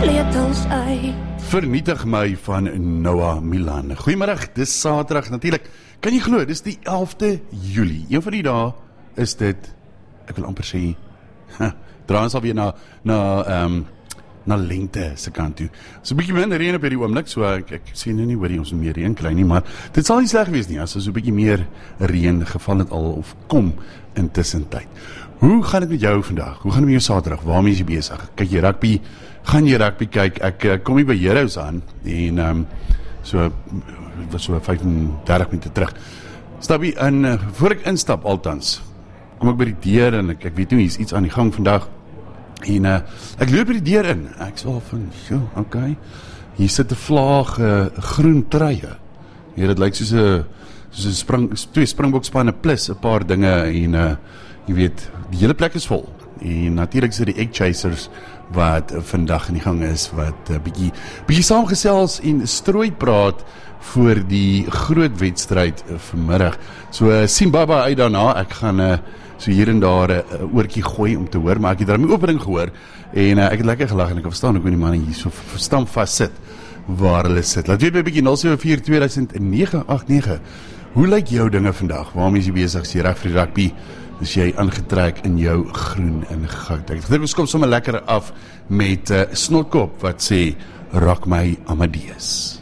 sleutels uit. Vernietig my van Noah Milan. Goeiemiddag, dis Saterdag natuurlik. Kan jy glo, dis die 11de Julie. Een van die dae is dit, ek wil amper sê, draai ons alweer na lente se kant toe. So 'n bietjie minder reën op hierdie oomblik, so ek sien nou nie hoor ons meer reën kry nie, maar dit sal nie sleg wees nie as so 'n bietjie meer reën geval het al of kom intussen tyd. Hoe gaan dit met jou vandag? Hoe gaan dit met jou Saterdag? Waarmee is jy besig? Kyk jy rugby? Gaan jy rugby kyk? Ek kom hier by Heroes aan en dit was so 35 minute terug. Stap hier in, voor ek instap altans, kom ek by die deur en ek weet nie, hier is iets aan die gang vandag. En ek loop by die deur in. Ek sê van, okay. Hier sit 'n vlaag groen truie. Hier, dit lyk soos 'n twee Springbokspanne plus 'n paar dinge en jy weet, die hele plek is vol. En natuurlik is dit die Egg Chasers wat vandag in die gang is, wat bietjie saamgesels en strooi praat voor die groot wedstryd vanmiddag. So sien baba uit daarna. Ek gaan so hier en daar 'n oortjie gooi om te hoor, maar ek het daarmee opening gehoor en ek het lekker gelag en ek verstaan ook hoe die manne hier so verstaan vas sit waar hulle sit. Laat weet by 'n bietjie 074-2009. Hoe lyk jou dinge vandag? Waarmee is jy besig? Is jy reg vir die rugby? Is jy aangetrek in jou groen en goud? Ek dink ons kom sommer lekker af met Snotkop wat sê, rock my Amadeus.